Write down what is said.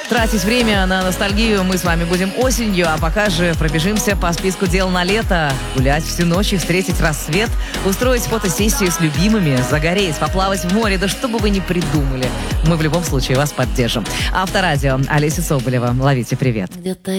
Тратить время на ностальгию мы с вами будем осенью, а пока же пробежимся по списку дел на лето. Гулять всю ночь и встретить рассвет, устроить фотосессию с любимыми, загореть, поплавать в море, да что бы вы ни придумали. Мы в любом случае вас поддержим. Авторадио, Олеся Соболева. Ловите привет. Где-то